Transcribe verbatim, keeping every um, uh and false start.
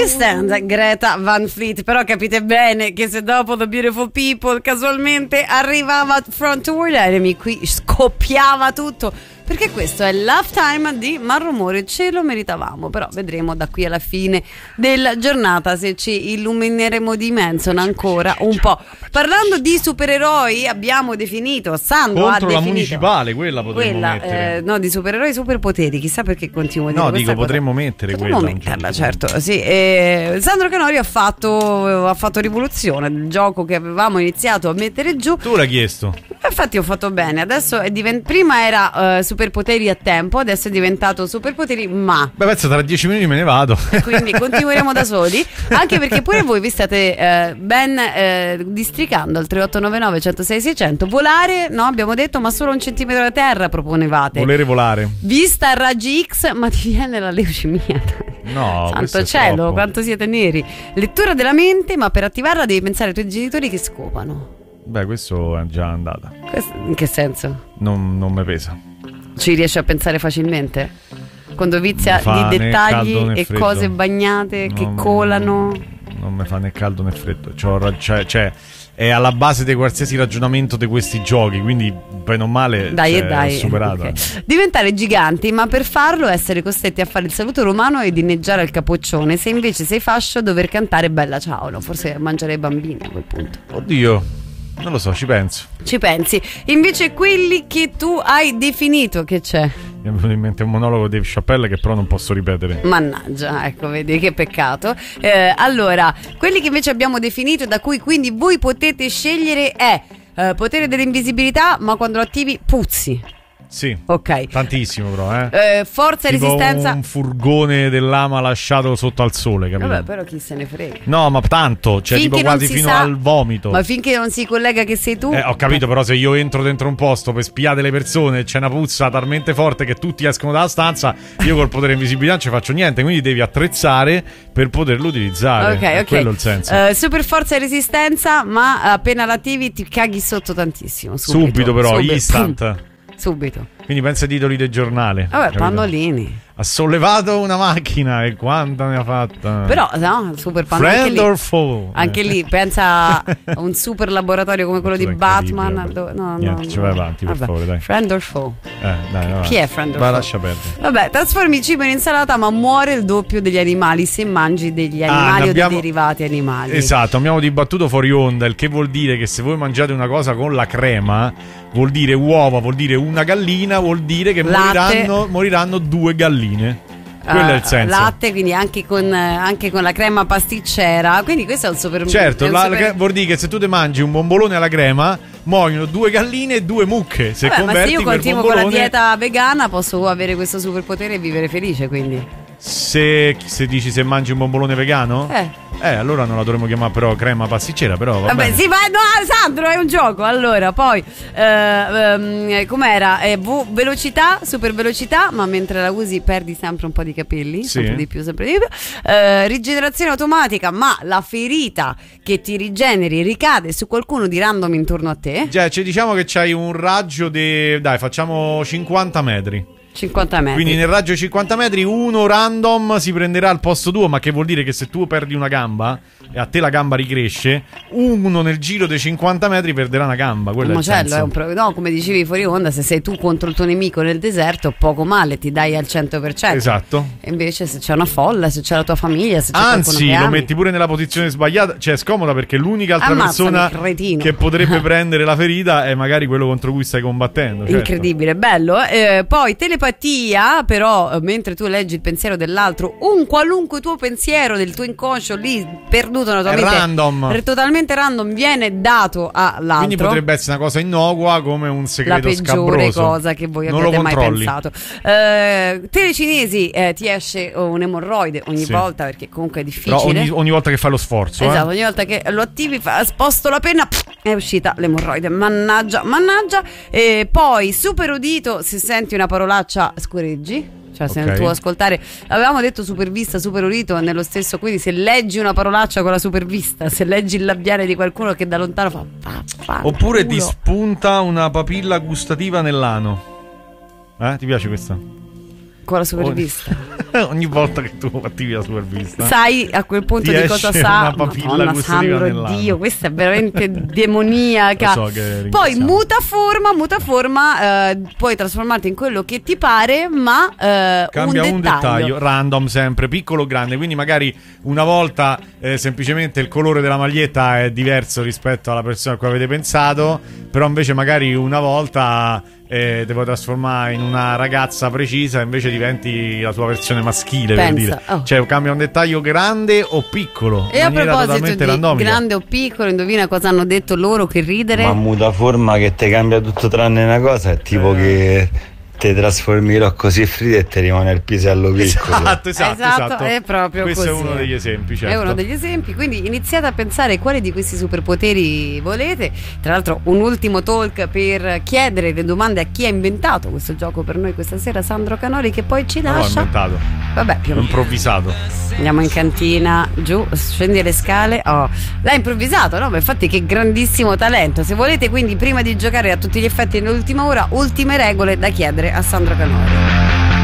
You Stand, Greta Van Fleet. Però capite bene che se dopo The Beautiful People casualmente arrivava Front Toward Enemy, qui scoppiava tutto, perché questo è Lifetime di Marromore, ce lo meritavamo. Però vedremo da qui alla fine della giornata se ci illumineremo di Manson ancora un po'. Parlando di supereroi, abbiamo definito Sandro contro ha la definito, municipale, quella potremmo quella, mettere. Eh, no, di supereroi superpoteri, chissà perché continuo a dire no, questa dico cosa. potremmo mettere Potremmo quella metterla, certo, sì. E Sandro Canori ha fatto, ha fatto rivoluzione, il gioco che avevamo iniziato a mettere giù. Tu l'hai chiesto. Infatti ho fatto bene. Adesso è divent- prima era uh, superpoteri a tempo, adesso è diventato superpoteri ma. Beh, penso tra dieci minuti me ne vado. Quindi continueremo da soli. Anche perché pure voi vi state uh, ben uh, districando al tre otto nove nove uno zero sei sei zero zero. Volare, no, abbiamo detto, ma solo un centimetro da terra proponevate. Volere volare. Vista a raggi X, ma ti viene la leucemia. No, santo cielo, quanto siete neri. Lettura della mente, ma per attivarla devi pensare ai tuoi genitori che scopano. Beh, questo è già andata. Questo, in che senso? Non, non mi pesa. Ci riesci a pensare facilmente? Quando vizia fa di né dettagli caldo né e freddo. cose bagnate Non- che colano. Non mi fa né caldo né freddo. C'ho ra- cioè, cioè, è alla base di qualsiasi ragionamento di questi giochi, quindi bene o male, Dai cioè, e dai. è superata. Ok. Diventare giganti, ma per farlo essere costretti a fare il saluto romano e inneggiare al capoccione. Se invece sei fascio, dover cantare bella ciao. No? Forse mangiare i bambini a quel punto. Oddio, non lo so, ci penso. Ci pensi? Invece quelli che tu hai definito, che c'è? Mi è venuto in mente un monologo di Dave Chappelle che però non posso ripetere. Mannaggia, ecco, vedi che peccato. Eh, allora, quelli che invece abbiamo definito, da cui quindi voi potete scegliere, è eh, potere dell'invisibilità, ma quando lo attivi puzzi. Sì, Ok. tantissimo però, eh. Eh, forza e Tipo resistenza. un furgone dell'ama lasciato sotto al sole, capito? Vabbè, però chi se ne frega. No, ma tanto, cioè Finché tipo non quasi si fino sa- al vomito. Ma finché non si collega che sei tu. Eh, ho capito, però se io entro dentro un posto per spiare le persone e c'è una puzza talmente forte che tutti escono dalla stanza, io col potere invisibilità non ci faccio niente, quindi devi attrezzare per poterlo utilizzare. Ok, È ok. quello il senso. Eh, super forza e resistenza, ma appena l'attivi ti caghi sotto tantissimo. Subito, Subito però, subito. instant. Subito. Quindi pensa ai titoli del giornale. Vabbè, capito? pannolini. Ha sollevato una macchina e quanta ne ha fatta. Però, no, super pannolini. Friend Anche lì, or foe? anche Eh. lì pensa a un super laboratorio come quello di Tutto incredibile, Batman. vabbè. dove- no, Niente, no, ci vai avanti, per Vabbè. favore, dai. Friend or foe? Eh, dai, vai. Chi è friend or Va, foe? lascia perdere. Vabbè, trasformi il cibo in insalata, ma muore il doppio degli animali se mangi degli Ah, animali ne o abbiamo- dei derivati animali. Esatto, abbiamo dibattuto fuori onda, il che vuol dire che se voi mangiate una cosa con la crema, vuol dire uova, vuol dire una gallina, vuol dire che Latte. moriranno, moriranno due galline. Quello è il Eh, senso. latte, quindi anche con, eh, anche con la crema pasticcera. Quindi questo è un super. Certo, è un la, super- la- vuol dire che se tu ti mangi un bombolone alla crema, muoiono due galline e due mucche. Se Vabbè, ma se converti io quel continuo con la bombolone- dieta vegana posso avere questo superpotere e vivere felice, quindi. Se, se dici se mangi un bombolone vegano? Eh. Eh, allora non la dovremmo chiamare però crema pasticcera, però va Vabbè, bene. sì, ma no, Sandro, è un gioco. Allora, poi eh, ehm, com'era? Eh, v- velocità, super velocità, ma mentre la usi perdi sempre un po' di capelli, Sì. sempre di più, sempre di più. Eh, rigenerazione automatica, ma la ferita che ti rigeneri ricade su qualcuno di random intorno a te. Cioè, cioè, diciamo che c'hai un raggio di... Dai, facciamo cinquanta metri. cinquanta metri. Quindi nel raggio di cinquanta metri uno random si prenderà al posto tuo, ma che vuol dire che se tu perdi una gamba e a te la gamba ricresce, uno nel giro dei cinquanta metri perderà una gamba. Quello un è il macello, senso. è un pro- no, come dicevi fuori onda, se sei tu contro il tuo nemico nel deserto, poco male, ti dai al cento per cento. Esatto. E invece se c'è una folla, se c'è la tua famiglia, se c'è qualcuno Anzi, che lo ami, metti pure nella posizione sbagliata. Cioè, è scomoda perché l'unica altra Ammazzami, persona cretino. che potrebbe prendere la ferita è magari quello contro cui stai combattendo. certo. incredibile, bello. Eh, poi telepatia, però, eh, mentre tu leggi il pensiero dell'altro, un qualunque tuo pensiero del tuo inconscio lì perduto naturalmente, È random. è totalmente random, viene dato all'altro. Quindi potrebbe essere una cosa innocua come un la segreto peggiore scabroso. cosa che voi Non lo abbiate mai controlli. pensato. Eh, telecinesi, eh, ti esce un'emorroide ogni Sì. volta, perché comunque è difficile. Però ogni, ogni volta che fai lo sforzo, Esatto, eh. ogni volta che lo attivi, fa, sposto la penna, pff, è uscita l'emorroide. Mannaggia, mannaggia. E poi super udito, se senti una parolaccia scorreggi. Cioè, se Ok. nel tuo ascoltare, avevamo detto supervista, super udito nello stesso. Quindi, se leggi una parolaccia con la supervista, se leggi il labiale di qualcuno che da lontano fa, fa, fa Oppure culo. ti spunta una papilla gustativa nell'ano. Eh, ti piace questa? con la supervista. Ogni volta che tu attivi la supervista, sai a quel punto ti di cosa esce sa. una papilla Madonna, gustativa Sandro, nell'anno. Dio, questa è veramente demoniaca. Lo so che Poi ringraziamo. muta forma, muta forma, eh, puoi trasformarti in quello che ti pare, ma eh, cambia un un dettaglio. dettaglio random, sempre piccolo o grande, quindi magari una volta eh, semplicemente il colore della maglietta è diverso rispetto alla persona a cui avete pensato, però invece magari una volta eh, ti puoi trasformare in una ragazza precisa e invece diventi la tua versione maschile. Pensa, per dire, oh. cioè cambia un dettaglio grande o piccolo, E in a maniera proposito totalmente di randomica. grande o piccolo, indovina cosa hanno detto loro, che ridere. Ma muta forma che ti cambia tutto tranne una cosa, è tipo Eh. che ti trasformerò così fritto e ti rimane il pisello piccolo. Esatto, esatto, Esatto, esatto. è proprio Questo così. è uno degli esempi, certo. È uno degli esempi, quindi iniziate a pensare quali di questi superpoteri volete. Tra l'altro un ultimo talk per chiedere le domande a chi ha inventato questo gioco per noi questa sera, Sandro Canori, che poi ci Non l'ho lascia. inventato, Vabbè, più o l'ho meno. improvvisato. Andiamo in cantina, giù, scendi le scale. Oh, l'ha improvvisato, no? Ma infatti che grandissimo talento. Se volete quindi prima di giocare a tutti gli effetti nell'ultima ora, ultime regole da chiedere a Sandro Canori.